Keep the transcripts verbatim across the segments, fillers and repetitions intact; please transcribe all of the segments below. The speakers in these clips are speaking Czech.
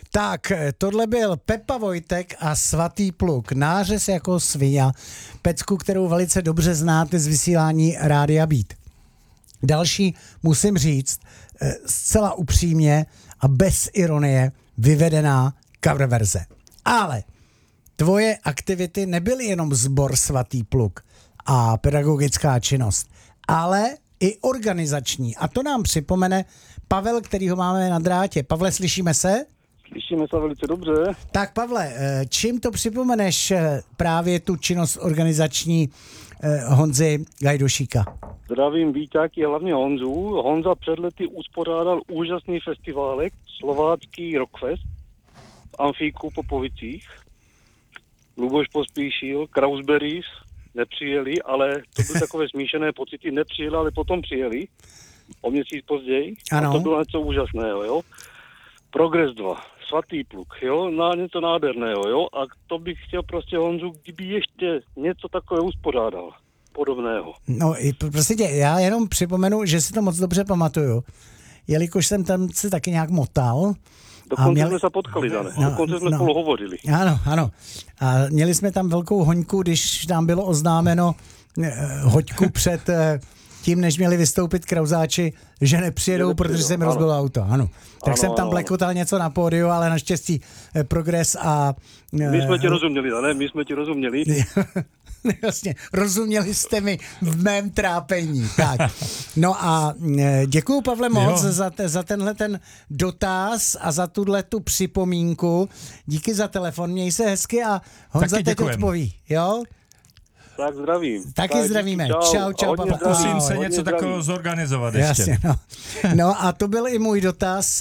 Tak, tohle byl Pepa Vojtek a Svatý pluk. Nářez jako sviňa. Pecku, kterou velice dobře znáte z vysílání Rádia Beat. Další, musím říct, zcela upřímně a bez ironie vyvedená cover verze. Ale tvoje aktivity nebyly jenom sbor Svatý pluk a pedagogická činnost, ale i organizační. A to nám připomene Pavel, kterýho máme na drátě. Pavle, slyšíme se? Slyšíme se velice dobře. Tak Pavle, čím to připomeneš právě tu činnost organizační Honzy Gajdošíka? Zdravím Víťáky a hlavně Honzu. Honza před lety uspořádal úžasný festiválek, slovácký Rockfest v Amfíku Popovicích. Luboš Pospíšil, Krausberries nepřijeli, ale to byly takové smíšené pocity, nepřijeli, ale potom přijeli o měsíc později. Ano. A to bylo něco úžasného, jo. Progress dva, Svatý pluk, jo, na něco nádherného, jo. A to bych chtěl prostě Honzu, kdyby ještě něco takového uspořádal, podobného. No, prostě tě, já jenom připomenu, že si to moc dobře pamatuju, jelikož jsem tam se taky nějak motal. Dokonce měli... jsme se potkali, Dane. No, Dokonce jsme no. spolu hovořili. Ano, ano. A měli jsme tam velkou hoňku, když tam bylo oznámeno eh, hoďku před eh, tím, než měli vystoupit Krauzáči, že nepřijedou, protože se mi rozbilo auto. Ano. Tak ano, jsem tam ano, blekotal něco na pódiu, ale naštěstí eh, Progres a... Eh, my jsme ti rozuměli, Dane, my jsme ti rozuměli. Jasně, rozuměli jste mi v mém trápení. Tak. No a děkuju, Pavle, moc za, te, za tenhle ten dotaz a za tuhle tu připomínku. Díky za telefon, měj se hezky a Honza teď odpoví, jo? Tak zdravím. Taky tak, zdravíme. Čau, čau, čau, Pavle. Pokusím se hodně něco zdraví. takového zorganizovat ještě. Jasně, no. No a to byl i můj dotaz,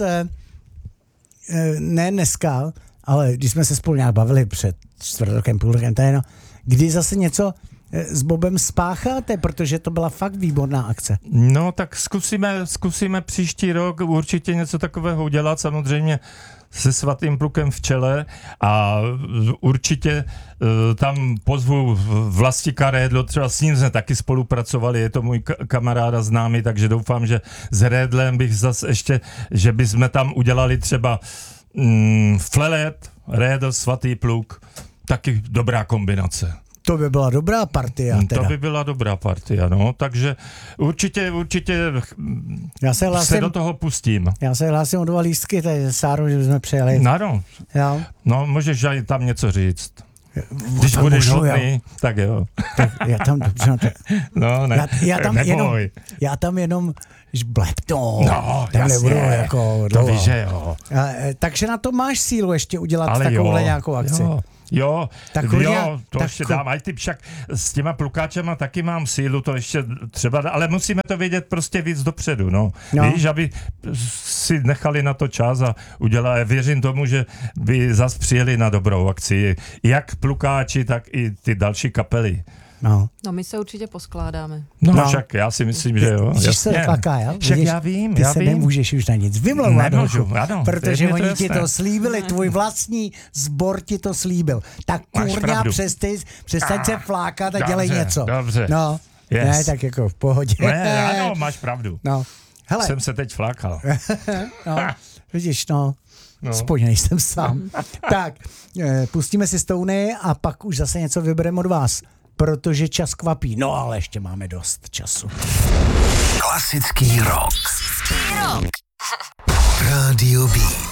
ne dneska, ale když jsme se spolu nějak bavili před čtvrt rokem, půl rokem, to je no, kdy zase něco s Bobem spácháte, protože to byla fakt výborná akce. No tak zkusíme, zkusíme příští rok určitě něco takového udělat, samozřejmě se Svatým plukem v čele a určitě uh, tam pozvu Vlastika Rédlo, třeba s ním jsme taky spolupracovali, je to můj k- kamarád a známý, takže doufám, že s Rédlem bych zase ještě, že bychom tam udělali třeba um, Flelet, Rédl, Svatý pluk, taky dobrá kombinace. To by byla dobrá partia teda. To by byla dobrá partia, no, takže určitě, určitě já se, hlásím, se do toho pustím. Já se hlásím o dva lístky, tady Sáru, že jsme přijeli. No, jo. no, můžeš aj tam něco říct. Když tam budeš hodný, jo. Tak jo. Tak já tam, dobře, no, tak, no ne, já, já tam neboj. jenom, já tam jenom blepto. No, tam jasně, nebudu jako to víš, že jo. A, takže na to máš sílu ještě udělat ale takovouhle jo, nějakou akci. Jo. Jo, tak jo, kurňa, to tak ještě ku... dám, aj ty však s těma plukáčema taky mám sílu, to ještě třeba, ale musíme to vědět prostě víc dopředu, no. no. Víš, aby si nechali na to čas a udělali, věřím tomu, že by zas přijeli na dobrou akci, jak plukáči, tak i ty další kapely. No. no my se určitě poskládáme. No, no. Však já si myslím, že jo. Vidíš se tlaká, jo? Však já vím, ty já se vím. nemůžeš už na nic vymlouvat. Nemůžu, ano. Protože oni to ti to slíbili, tvůj vlastní sbor ti to slíbil. Tak kurňa, přestaň, přestaň se flákat a dobře, dělej něco. Dobře. No, yes. ne, tak jako v pohodě. Ne, ano, máš pravdu. No. Hele. Jsem se teď flákal. no, vidíš, no. No. Aspoň nejsem sám. Tak, pustíme si Stony a pak už zase něco vybereme od vás. Protože čas kvapí. No ale ještě máme dost času. Klasický rock. Klasický rock. Rádio Beat.